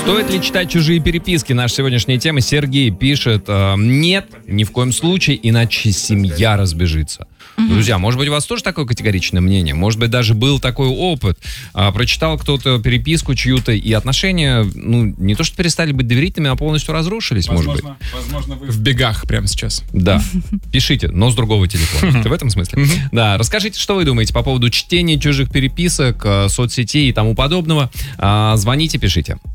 Стоит ли читать чужие переписки? Наша сегодняшняя тема. Сергей пишет: нет, ни в коем случае, иначе семья разбежится. Друзья, может быть, у вас тоже такое категоричное мнение? Может быть, даже был такой опыт. Прочитал кто-то переписку чью-то, и отношения, не то что перестали быть доверительными, а полностью разрушились, может быть. Возможно, вы в бегах прямо сейчас. Да. Пишите, но с другого телефона. Ты в этом смысле? Да. Расскажите, что вы думаете по поводу чтения чужих переписок, соцсетей и тому подобного. Звоните, пишите.